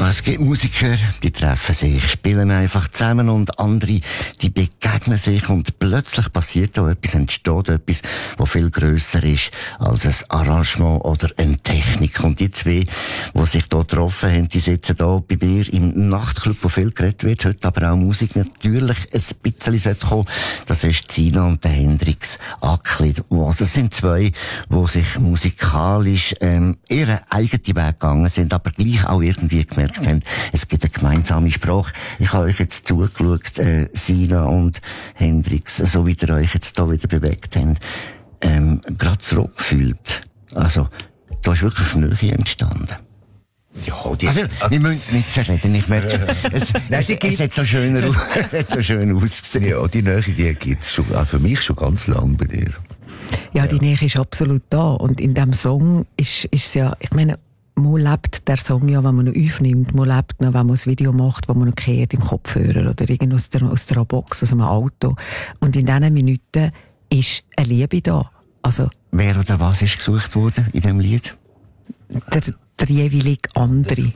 Es gibt Musiker, die treffen sich, spielen einfach zusammen und andere, die begegnen sich und plötzlich passiert da etwas, entsteht etwas, was viel grösser ist als ein Arrangement oder eine Technik. Und die zwei, die sich da getroffen haben, die sitzen da bei mir im Nachtclub, wo viel geredet wird, heute aber auch Musik natürlich ein bisschen sollte kommen. Das ist Sina und der Hendrix Ackli. Also es sind zwei, die sich musikalisch ihren eigenen Weg gegangen sind, aber gleich auch irgendwie gemerkt haben, es gibt eine gemeinsame Sprache. Ich habe euch jetzt zugeschaut, Sina und Hendrix, so wie ihr euch jetzt da wieder bewegt habt, gerade zurückgefühlt. Also, da ist wirklich Nähe entstanden. Ja, wir müssen es nicht zerreden. Ich merke, es hat so schön ausgesehen. Ja, die Nähe, die gibt's schon, auch für mich schon ganz lang bei dir. Ja, die Nähe ist absolut da. Und in diesem Song ist ja, ich meine, man lebt der Song ja, wenn man ihn aufnimmt. Man lebt noch, wenn man ein Video macht, wo man noch kehrt im Kopfhörer oder irgend aus der Box, aus einem Auto. Und in diesen Minuten ist eine Liebe da. Also, wer oder was ist gesucht worden in diesem Lied? Der jeweilige andere.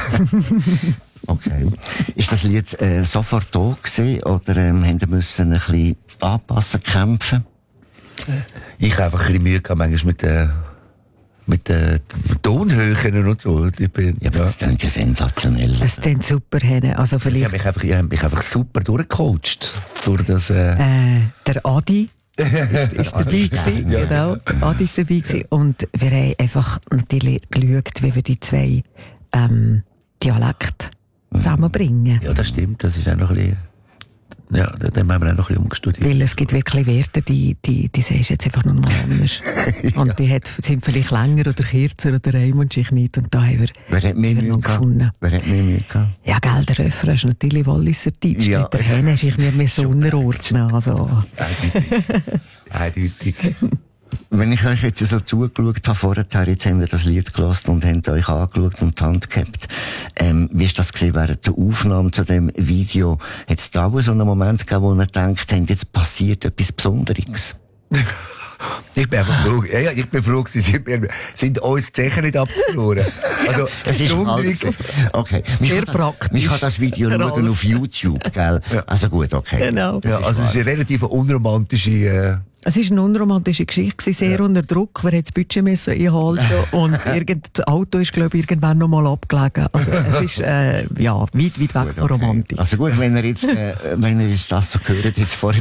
Okay. Ist das Lied sofort da gewesen, oder haben müssen ein bisschen anpassen, kämpfen? Ich habe einfach ein bisschen Mühe gehabt, manchmal mit den Tonhöhen und so. Das klingt ja sensationell. Es klingt super, Henne. Also vielleicht... Ich habe mich einfach super durchgecoacht. Durch das, der Adi ist dabei gewesen. Ja. Genau. Adi ist dabei gewesen. Und wir haben einfach natürlich geschaut, wie wir die zwei Dialekte zusammenbringen. Ja, das stimmt. Das ist auch noch ein bisschen... Ja, dann haben wir auch noch ein bisschen umgestudiert. Weil es gibt wirklich Werte, die siehst du jetzt einfach noch mal anders. Und die sind vielleicht länger oder kürzer oder Raimund sich nicht. Und da haben wir, wer hat mehr Mühe gefunden. Wer hat mehr Mühe gehabt? Ja, gell, der Refrain ist natürlich Walliser Deutsch. Ja. Mit der Henne ist ich mir so unterordnen. Also. Eindeutig. Wenn ich euch jetzt so zugeschaut habe vorher, jetzt habt ihr das Lied gelassen und habt euch angeschaut und die Hand gehabt. Wie ist das gewesen während der Aufnahme zu dem Video? Hat es da auch so einen Moment gegeben, wo ihr denkt, jetzt passiert etwas Besonderes? Ich bin einfach froh. Ja, ich bin froh, sie sind uns die Zechen nicht abverloren. Also, es ist okay. Sehr praktisch. Ich kann das Video schauen auf YouTube, gell? Ja. Also gut, okay. Genau. Ja, also es ist eine relativ unromantische... Es war eine unromantische Geschichte, sehr unter Druck. Wer hat das Budget müssen einhalten und das Auto ist, glaube ich, irgendwann noch mal abgelegen. Also es ist weit weg von Romantik. Also gut, wenn ihr jetzt das so gehört, jetzt vorher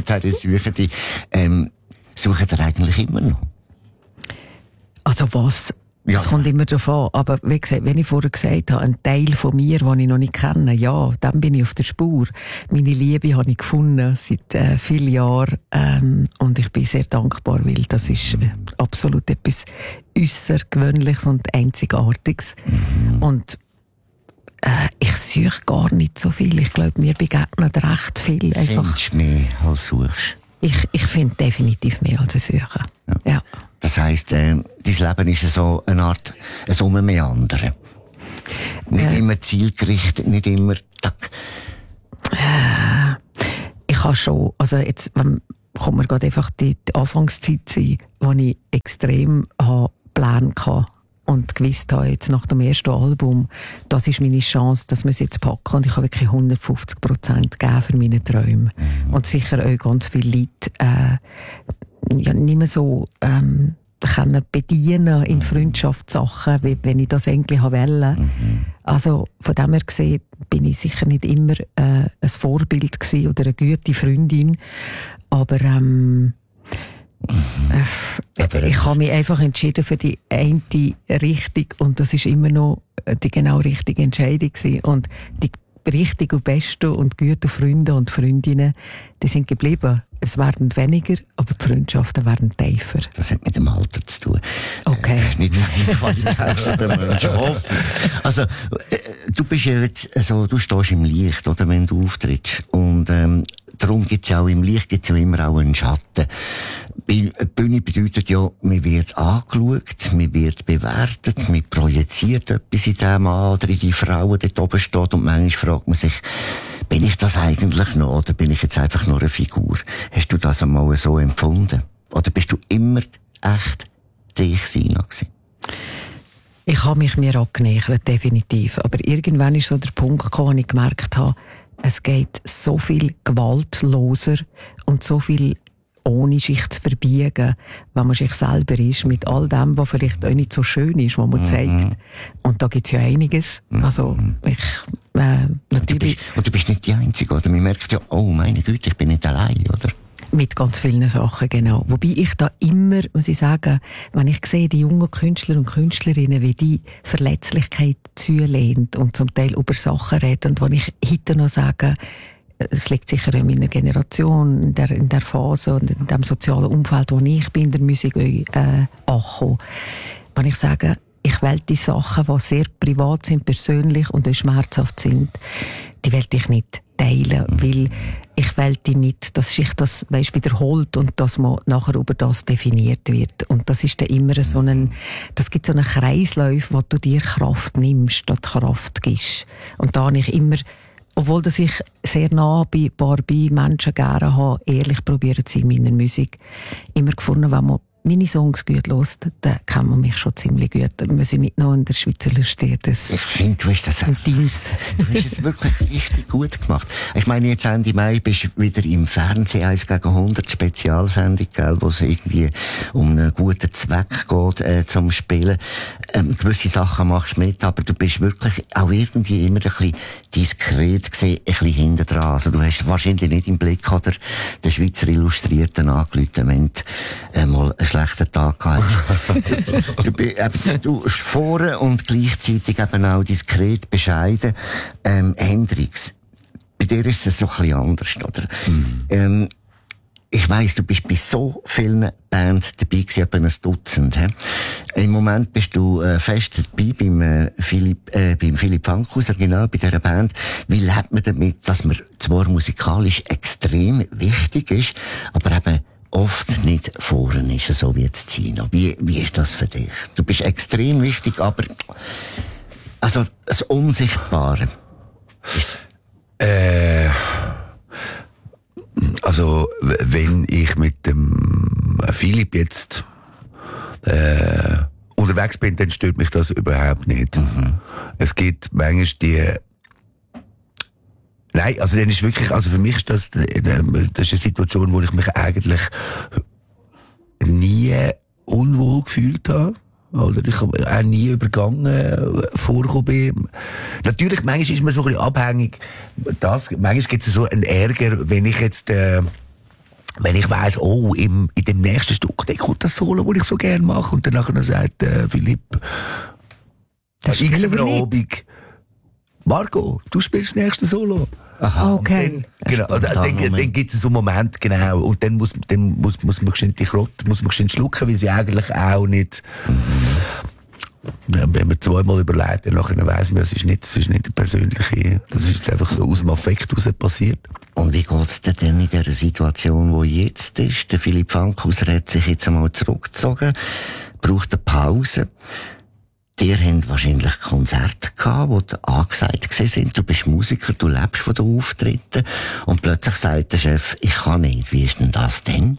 sucht ihr eigentlich immer noch? Also was? Ja. Es kommt immer darauf an. Aber wie gesagt, wenn ich vorher gesagt habe, ein Teil von mir, den ich noch nicht kenne, ja, dann bin ich auf der Spur. Meine Liebe habe ich gefunden seit vielen Jahren. Und ich bin sehr dankbar, weil das ist absolut etwas Äussergewöhnliches und Einzigartiges. Und ich suche gar nicht so viel. Ich glaube, mir begegnet recht viel. Findest du mehr als suchst? Ich finde definitiv mehr als ich suche. Ja. Das heisst, dein Leben ist so eine Art Meandern. Nicht immer zielgerichtet, nicht immer Ich habe schon, also jetzt kommt mir gerade einfach die Anfangszeit sein, wo ich extrem Pläne hatte und gewusst habe, jetzt nach dem ersten Album, das ist meine Chance, dass wir es jetzt packen. Und ich habe wirklich 150% gegeben für meine Träume. Und sicher auch ganz viele Leute nicht mehr so können bedienen in Freundschaftssachen, wie wenn ich das eigentlich wollte. Also von dem her gesehen bin ich sicher nicht immer ein Vorbild gewesen oder eine gute Freundin, aber ich habe mich einfach entschieden für die eine Richtung und das ist immer noch die genau richtige Entscheidung gewesen. Und die richtigen und besten und guten Freunde und Freundinnen, die sind geblieben. Es werden weniger, aber die Freundschaften werden tiefer. Das hat mit dem Alter zu tun. Okay. Nicht wegen der Qualität der Menschen. Also, du bist ja jetzt, also, du stehst im Licht, oder, wenn du auftrittst. Und, darum gibt's ja auch im Licht gibt's ja immer auch einen Schatten. Bühne bedeutet ja, man wird angeschaut, man wird bewertet, man projiziert etwas in dem Mann oder in die Frau, die dort oben steht, und manchmal fragt man sich, bin ich das eigentlich noch, oder bin ich jetzt einfach nur eine Figur? Hast du das einmal so empfunden? Oder bist du immer echt dich, Sina, gewesen? Ich habe mich mir angenähert, definitiv. Aber irgendwann ist so der Punkt gekommen, wo ich gemerkt habe, es geht so viel gewaltloser und so viel ohne sich zu verbiegen, wenn man sich selber ist, mit all dem, was vielleicht auch nicht so schön ist, was man zeigt. Und da gibt es ja einiges. Also, natürlich. Und du bist nicht die Einzige, oder? Man merkt ja, oh meine Güte, ich bin nicht allein, oder? Mit ganz vielen Sachen, genau. Wobei ich da immer, muss ich sagen, wenn ich sehe, die jungen Künstler und Künstlerinnen, wie die Verletzlichkeit zulehnen und zum Teil über Sachen reden, und wo ich heute noch sage, es liegt sicher in meiner Generation, in der Phase und in dem sozialen Umfeld, wo ich bin, in der Musik angekommen. Wenn ich sage, ich will die Sachen, die sehr privat sind, persönlich und auch schmerzhaft sind, die will ich nicht teilen, weil ich will die nicht, dass sich das wiederholt und dass man nachher über das definiert wird. Und das ist dann immer das gibt so einen Kreislauf, wo du dir Kraft nimmst, statt Kraft gibst. Und da habe ich immer, obwohl dass ich sehr nah bei Menschen gerne habe, ehrlich probieren zu sein in meiner Musik, immer gefunden, wenn man meine Songs gut hört, dann kennt man mich schon ziemlich gut. Dann muss ich nicht noch in der Schweizer Liste. Ich finde, du hast es wirklich richtig gut gemacht. Ich meine, jetzt Ende Mai bist du wieder im Fernsehen 1 gegen 100 Spezialsendung, wo es irgendwie um einen guten Zweck geht, zum Spielen. Gewisse Sachen machst du mit, aber du bist wirklich auch irgendwie immer ein bisschen diskret gesehen, ein bisschen hinten dran. Also du hast wahrscheinlich nicht im Blick oder den Schweizer Illustrierten angerufen, wenn du mal einen schlechten Tag gehabt hast. Du vorne und gleichzeitig eben auch diskret, bescheiden. Hendrix, bei dir ist es so ein bisschen anders, oder? Ich weiss, du bist bei so vielen Bands dabei gewesen, etwa ein Dutzend. Im Moment bist du fest dabei beim Philipp Fankhauser, genau, bei dieser Band. Wie lebt man damit, dass man zwar musikalisch extrem wichtig ist, aber eben oft nicht vorne ist, so wie jetzt Zino. Wie ist das für dich? Du bist extrem wichtig, aber also das Unsichtbare. Also, wenn ich mit dem Philipp jetzt unterwegs bin, dann stört mich das überhaupt nicht. Es gibt manchmal die... Nein, also dann ist wirklich, also für mich ist das ist eine Situation, wo ich mich eigentlich nie unwohl gefühlt habe. Oder ich habe auch nie übergangen vorgekommen bin. Natürlich, manchmal ist man so ein bisschen abhängig. Manchmal gibt es so einen Ärger, wenn ich jetzt, wenn ich weiss, oh, in dem nächsten Stück, da kommt das Solo, das ich so gerne mache. Und dann nachher sagt Philipp, x am Abend, Marco, du spielst das nächste Solo. Aha, okay. Dann gibt es so einen Moment, genau. Und dann muss man geschwind schlucken, weil sie eigentlich auch nicht, wenn man zweimal überlegt, dann nachher weiss man, es ist nicht eine persönliche, das ist jetzt einfach so aus dem Affekt raus passiert. Und wie geht's dir denn in dieser Situation, wo jetzt ist? Der Philipp Fankhauser hat sich jetzt einmal zurückgezogen, braucht eine Pause. Ihr habt wahrscheinlich Konzerte gehabt, die angesagt sind. Du bist Musiker, du lebst von den Auftritten. Und plötzlich sagt der Chef, ich kann nicht. Wie ist denn das denn?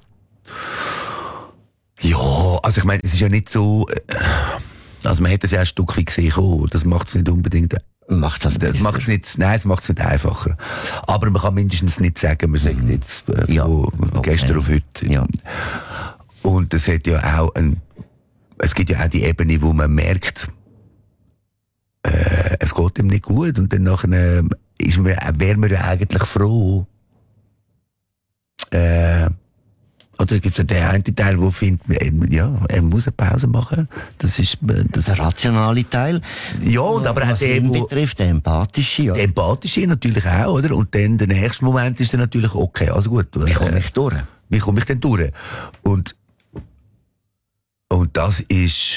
Ja, also ich meine, es ist ja nicht so, also man hätte es ja ein Stück weit gesehen, das macht es nicht unbedingt. Macht das besser? Nein, es macht es nicht einfacher. Aber man kann mindestens nicht sagen, man sagt jetzt gestern auf heute. Ja. Und es hat ja auch es gibt ja auch die Ebene, wo man merkt, es geht ihm nicht gut und dann nachher wäre man ja eigentlich froh. Oder gibt es ja den einen Teil, der findet, ja, er muss eine Pause machen. Das ist der rationale Teil. Ja, und aber auch der betrifft, der empathische. Ja. Der empathische natürlich auch, oder? Und dann der nächste Moment ist dann natürlich okay, also gut. Wie komme ich durch? Wie komme ich denn durch? Und das ist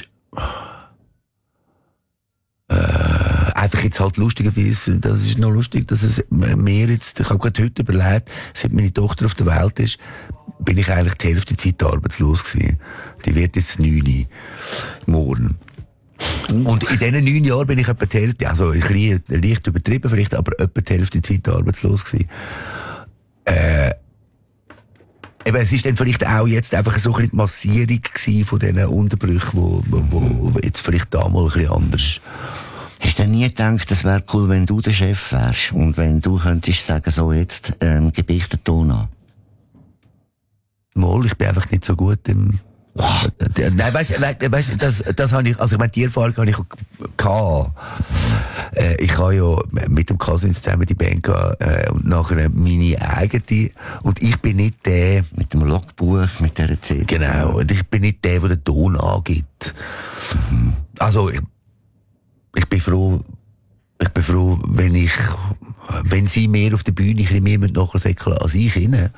einfach jetzt halt lustigerweise, das ist noch lustig, dass es mir jetzt, ich habe gerade heute überlegt, seit meine Tochter auf der Welt ist, bin ich eigentlich die Hälfte der Zeit arbeitslos gewesen. Die wird jetzt 9 morgen. Und in diesen 9 Jahren bin ich etwa die Hälfte, also ich leicht übertrieben vielleicht, aber etwa die Hälfte der Zeit arbeitslos gewesen. eben, es ist dann vielleicht auch jetzt einfach so ein bisschen die Massierung gewesen von diesen Unterbrüchen, wo jetzt vielleicht da mal ein bisschen anders. Hast du denn nie gedacht, es wäre cool, wenn du der Chef wärst und wenn du könntest sagen, so jetzt, gebe ich den Ton an? Mal, ich bin einfach nicht so gut im... Nein, weißt, das habe ich, also ich meine, die Erfahrung habe ich gehabt. Ich habe ja mit dem Cousins zusammen die Band gehabt, und nachher meine eigene, und ich bin nicht der... Mit dem Logbuch, mit dieser CD. Genau, und ich bin nicht der den Ton angibt. Mhm. Also, ich bin froh, wenn sie mehr auf der Bühne ein bisschen mehr nachsäckeln als ich ihnen.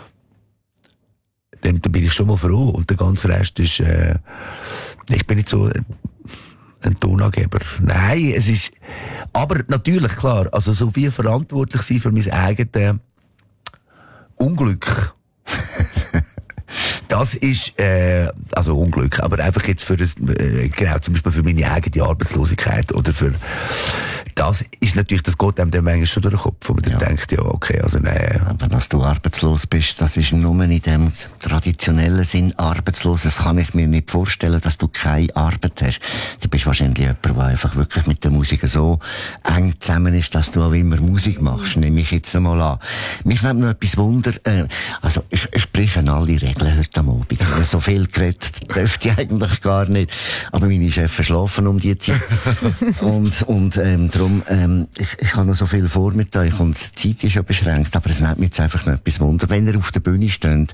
Dann bin ich schon mal froh. Und der ganze Rest ist, ich bin nicht so ein Tonangeber. Nein, es ist, aber natürlich, klar, also so viel verantwortlich sein für mein eigenes Unglück. Das ist, also Unglück, aber einfach jetzt für das, genau, zum Beispiel für meine eigene Arbeitslosigkeit oder für, das ist natürlich, das geht einem dann manchmal schon durch den Kopf, wo man dann denkt, ja, okay, also nein. Aber dass du arbeitslos bist, das ist nur in dem traditionellen Sinn arbeitslos. Das kann ich mir nicht vorstellen, dass du keine Arbeit hast. Du bist wahrscheinlich jemand, der einfach wirklich mit der Musik so eng zusammen ist, dass du auch immer Musik machst, nehme ich jetzt einmal an. Mich nimmt noch etwas Wunder, also ich breche alle Regeln heute am Abend. So viel geredet dürfte ich eigentlich gar nicht. Aber meine Chefs schlafen um die Zeit. und darum, ich habe noch so viel vor mit euch und die Zeit ist ja beschränkt, aber es nimmt mich jetzt einfach noch etwas Wunder. Wenn ihr auf der Bühne steht,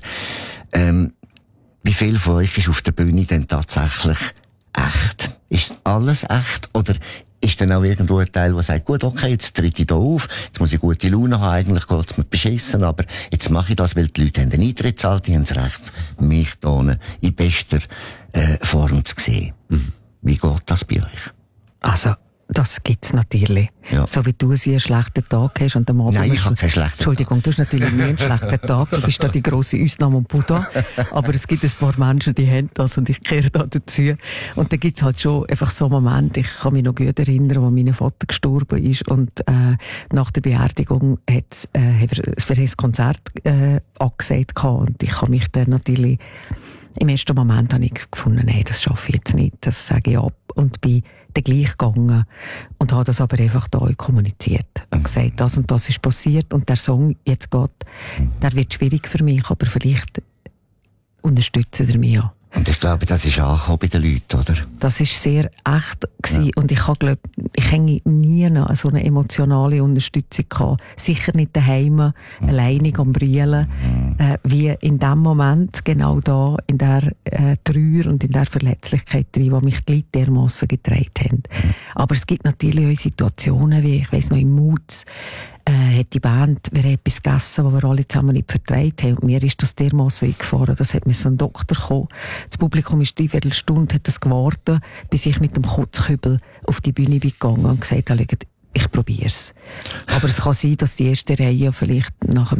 wie viel von euch ist auf der Bühne denn tatsächlich echt? Ist alles echt oder ist dann auch irgendwo ein Teil, der sagt, gut, okay, jetzt tritt ich da auf, jetzt muss ich gute Laune haben, eigentlich geht's mir beschissen, aber jetzt mache ich das, weil die Leute haben den Eintritt zahlt, die haben das Recht, mich hier in bester Form zu sehen. Wie geht das bei euch? Also, das gibt's natürlich. Ja. So wie du einen schlechten Tag hast und am Abend... Nein, ich habe keinen schlechten Entschuldigung, du hast natürlich nie einen schlechten Tag. Du bist da die grosse Ausnahme und Buddha. Aber es gibt ein paar Menschen, die haben das und ich gehöre da dazu. Und da gibt's halt schon einfach so Momente. Ich kann mich noch gut erinnern, als mein Vater gestorben ist und nach der Beerdigung hat's für ein Konzert angesagt gehabt. Und ich habe mich dann natürlich... Im ersten Moment habe ich gefunden, nein, das schaffe ich jetzt nicht, das sage ich ab. Und bin dann gleich gegangen und habe das aber einfach da kommuniziert. Und gesagt, das und das ist passiert und der Song jetzt geht, der wird schwierig für mich, aber vielleicht unterstützen ihr mich ja. Und ich glaube, das ist angekommen bei den Leuten, oder? Das ist sehr echt gewesen. Und ich habe, ich habe nie so eine emotionale Unterstützung gehabt. Sicher nicht daheim, alleinig am Brüllen, wie in dem Moment, genau da, in der Trauer und in der Verletzlichkeit drin, die mich die Leute dermassen getragen haben. Aber es gibt natürlich auch Situationen, wie, ich weiss noch, im Mutz, hat die Band, wir haben etwas gegessen, was wir alle zusammen nicht vertreibt haben. Und mir ist das dermassen eingefahren, das hat mir so ein Doktor gekommen. Das Publikum ist 3/4 Stunde, hat das gewartet, bis ich mit dem Kotzkübel auf die Bühne bin gegangen und gesagt habe, ich probier's. Aber es kann sein, dass die erste Reihe vielleicht nachher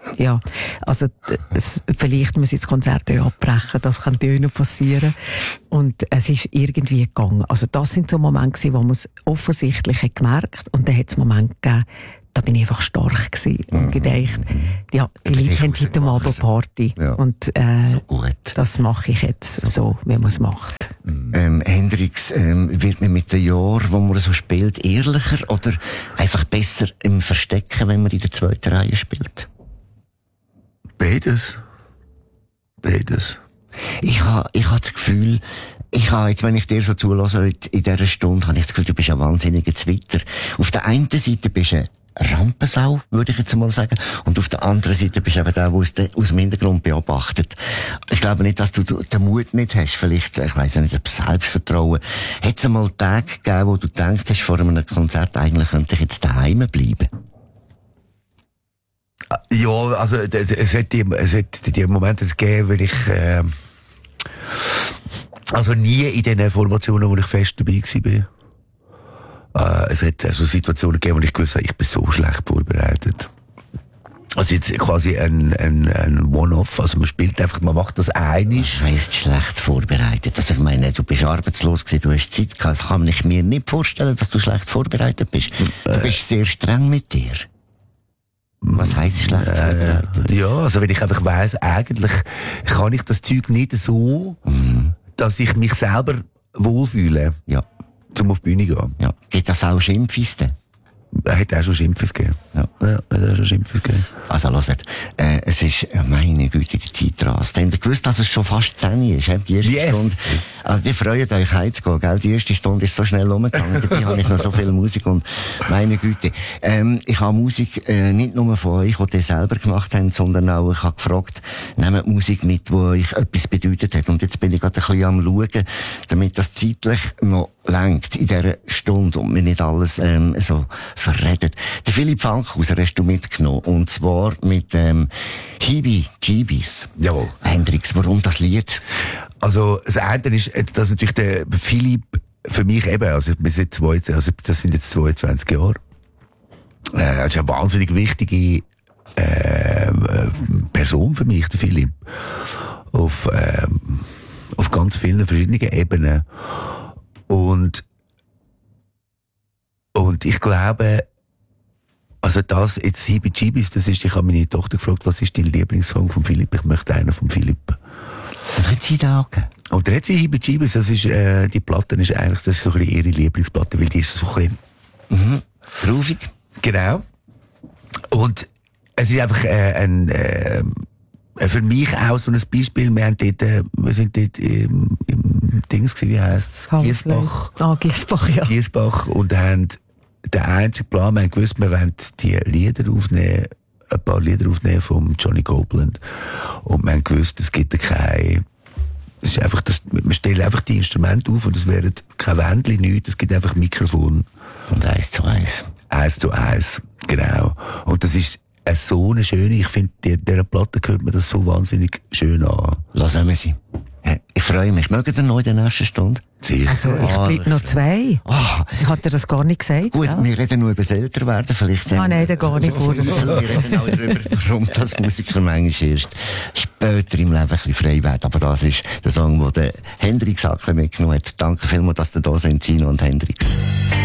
vielleicht muss ich das Konzert abbrechen, das könnte auch noch passieren. Und es ist irgendwie gegangen. Also das sind so Momente, wo man es offensichtlich hat gemerkt, und dann hat es Momente gegeben, da bin ich einfach stark gewesen und gedacht, ja, die Leute haben heute Abend Party. Ja. Und so gut. Das mache ich jetzt so, wie man es macht. Hendrix, wird man mit den Jahren, wo man so spielt, ehrlicher oder einfach besser im Verstecken, wenn man in der zweiten Reihe spielt? Beides. Ich habe das Gefühl, jetzt, wenn ich dir so zulasse, in dieser Stunde, habe ich das Gefühl, du bist ein wahnsinniger Zwitter. Auf der einen Seite bist du Rampensau, würde ich jetzt mal sagen. Und auf der anderen Seite bist du eben der, der aus dem Hintergrund beobachtet. Ich glaube nicht, dass du den Mut nicht hast. Vielleicht, ich weiss nicht, ob Selbstvertrauen. Hat es einmal Tage gegeben, wo du gedacht hast, vor einem Konzert, eigentlich könnte ich jetzt daheim bleiben? Ja, also, es hat die Momente gegeben, weil ich, also nie in den Formationen, wo ich fest dabei war. Es hat also Situationen gegeben, wo ich gewusst habe, ich bin so schlecht vorbereitet. Also jetzt quasi ein One-Off, also man spielt einfach, man macht das einig. Was heisst schlecht vorbereitet? Also ich meine, du bist arbeitslos gewesen, du hast Zeit gehabt, das kann ich mir nicht vorstellen, dass du schlecht vorbereitet bist. Du bist sehr streng mit dir. Was heisst schlecht vorbereitet? Ja, also wenn ich einfach weiss, eigentlich kann ich das Zeug nicht so, dass ich mich selber wohlfühle, Ja. zum auf die Bühne gehen. Ja. Geht das auch Schimpfisten? Er hat auch schon Schimpfes gegeben. Ja. Ja, er hat auch schon Schimpfes gegeben. Also, hört, es ist, meine Güte, die Zeit rast. Habt ihr gewusst, dass es schon fast 10 ist, die erste Yes. Stunde? Also, die freuen euch heimzugehen, gell? Die erste Stunde ist so schnell umgegangen. Dabei habe ich noch so viel Musik und, meine Güte. Ich habe Musik, nicht nur von euch, die ihr selber gemacht habt, sondern auch, ich habe gefragt, nehmt Musik mit, die euch etwas bedeutet hat. Und jetzt bin ich gerade ein bisschen am Schauen, damit das zeitlich noch lenkt in dieser Stunde und mir nicht alles so verredet. Der Philipp Fankhauser hast du mitgenommen, und zwar mit Heebie-Jeebies. Jawohl. Hendrix, warum das Lied? Also, das eine ist, dass natürlich der Philipp für mich eben, also das sind jetzt 22 Jahre. Das ist eine wahnsinnig wichtige Person für mich, der Philipp. Auf ganz vielen verschiedenen Ebenen. Und ich glaube, also das jetzt Heebie-Jeebies, das ist, ich habe meine Tochter gefragt, was ist dein Lieblingssong von Philipp? Ich möchte einen von Philipp. Und hat sie da angegeben? Und der hat sie Heebie-Jeebies, das ist, die Platte ist eigentlich, das ist so ein bisschen ihre Lieblingsplatte, weil die ist so ein bisschen, Groovig? genau. Und es ist einfach, für mich auch so ein Beispiel. Wir sind dort im Dings gewesen, wie heisst es? Giesbach. Giesbach, ja. Giesbach, und haben den einzigen Plan, wir haben gewusst, wir wollen die Lieder aufnehmen, ein paar Lieder aufnehmen von Johnny Copeland. Und wir haben gewusst, es gibt keine, es ist einfach wir stellen einfach die Instrumente auf und es werden kein Wändchen, nichts, es gibt einfach Mikrofon. Und 1:1. 1:1, genau. Und das ist so eine schöne, ich finde, dieser Platte hört man das so wahnsinnig schön an. Lassen wir sie. Ich freue mich. Mögen ihr noch in der nächsten Stunde? Sicher. Also, ich bleibe noch 2. Ah, Ich hatte dir das gar nicht gesagt. gut, gell? wir reden nur über das Älterwerden. Vielleicht, Nein, dann gar nicht vor. Wir reden auch darüber, warum das Musiker manchmal erst später im Leben ein bisschen frei werden. Aber das ist der Song, den der Hendrix mitgenommen hat. Danke vielmals, dass ihr da sind, Sino und Hendrix.